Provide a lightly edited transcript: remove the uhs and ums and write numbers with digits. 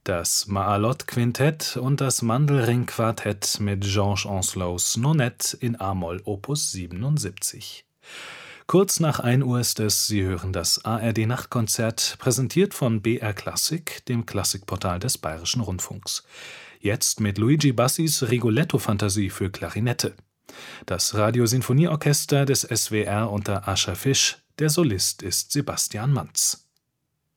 das Maalot-Quintett und das Mandelring-Quartett mit Georges Ancelots Nonet in a-Moll Opus 77. Kurz nach 1 Uhr ist es, Sie hören das ARD-Nachtkonzert, präsentiert von BR Klassik, dem Klassikportal des Bayerischen Rundfunks. Jetzt mit Luigi Bassis Rigoletto-Fantasie für Klarinette. Das Radiosinfonieorchester des SWR unter Ascher Fisch, der Solist ist Sebastian Manz.